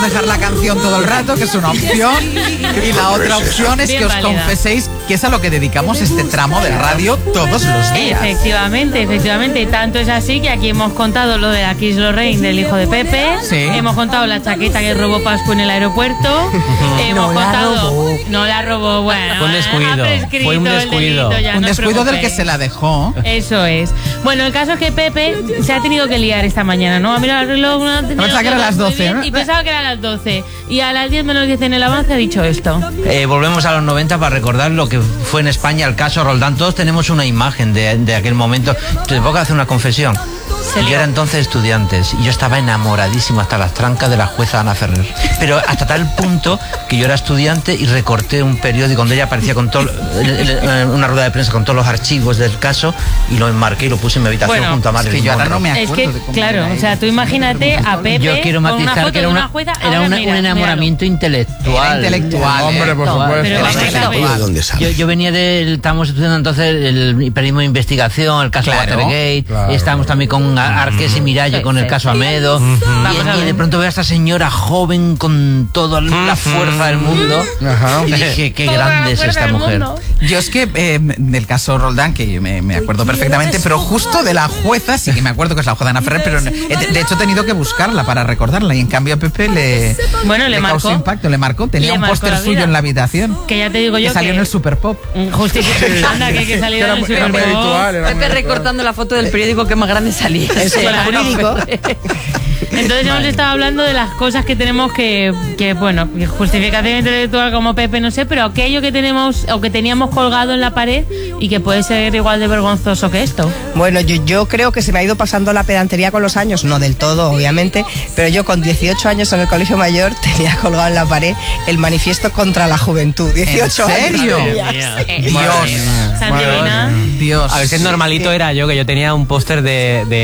dejar la canción todo el rato, que es una opción, y la otra opción es que os confeséis que es a lo que dedicamos este tramo de radio todos los días. Efectivamente, y tanto es así que aquí hemos contado lo de la Kiss Lorraine del hijo de Pepe, hemos contado la chaqueta que robó Pascu en el aeropuerto, hemos contado... No la robó, bueno, fue un descuido, un descuido del que se la dejó. Eso es. Bueno, el caso es que Pepe se ha tenido que liar esta mañana, ¿no? Ha mirado el reloj, pensaba que era las 12, ¿no? Y pensaba que era las 12. Y a las 10 menos 10 en el avance ha dicho esto. Volvemos a los 90 para recordar lo que fue en España el caso Roldán. Todos tenemos una imagen de aquel momento. Te puedo hacer una confesión. Yo era entonces estudiante y yo estaba enamoradísimo hasta las trancas de la jueza Ana Ferrer. Pero hasta tal punto que yo era estudiante y recorté un periódico donde ella aparecía con todo, una rueda de prensa con todos los archivos del caso y lo enmarqué y lo puse en mi habitación junto a Marilyn Monroe. No me acuerdo de cómo claro, o sea, tú imagínate a Pepe. Yo quiero matizar que era un enamoramiento intelectual. Era intelectual. Hombre, por supuesto. Yo venía estábamos estudiando entonces el periodismo de investigación, el caso Watergate, estábamos también con Arqués y Miralles con el caso Amedo, y de pronto veo a esta señora joven con toda la fuerza del mundo y dije, qué grande es esta mujer. Yo es que del caso Roldán, que me acuerdo perfectamente, pero justo de la jueza, sí que me acuerdo que es la jueza Ana Ferrer, pero de hecho he tenido que buscarla para recordarla, y en cambio a Pepe le causó impacto, le marcó, tenía un póster suyo en la habitación, que ya te digo yo que salió en el Super Pop. Justificando que salió en el Super Pop. Pepe recortando la foto del periódico que más grande salía. Eso era jurídico. Entonces hemos estado hablando de las cosas que tenemos que bueno, justificación intelectual como Pepe, no sé, pero aquello que tenemos o que teníamos colgado en la pared y que puede ser igual de vergonzoso que esto. Bueno, yo creo que se me ha ido pasando la pedantería con los años, no del todo, obviamente, pero yo con 18 años en el colegio mayor tenía colgado en la pared el manifiesto contra la juventud. 18 años. ¿En serio? Dios. Dios. A ver, si es normalito era yo, que yo tenía un póster de